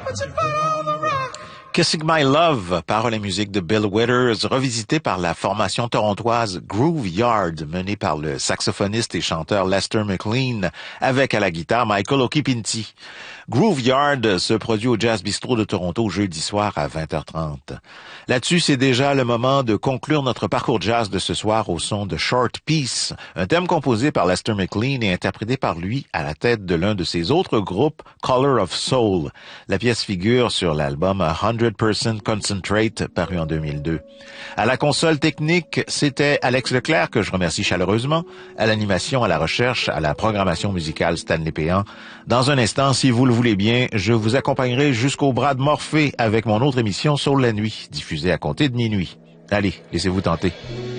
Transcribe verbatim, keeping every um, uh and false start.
Kissing My Love, paroles et musique de Bill Withers, revisité par la formation torontoise Groove Yard, menée par le saxophoniste et chanteur Lester McLean, avec à la guitare Michael Okipinti. Groove Yard se produit au Jazz Bistro de Toronto jeudi soir à vingt heures trente. Là-dessus, c'est déjà le moment de conclure notre parcours jazz de ce soir au son de Short Piece, un thème composé par Lester McLean et interprété par lui à la tête de l'un de ses autres groupes, Color of Soul. La pièce figure sur l'album one hundred percent Concentrate, paru en deux mille deux. À la console technique, c'était Alex Leclerc, que je remercie chaleureusement, à l'animation, à la recherche, à la programmation musicale Stanley Péan. Dans un instant, si vous le voulez bien, je vous accompagnerai jusqu'au bras de Morphée avec mon autre émission Soul la nuit, diffusée à compter de minuit. Allez, laissez-vous tenter.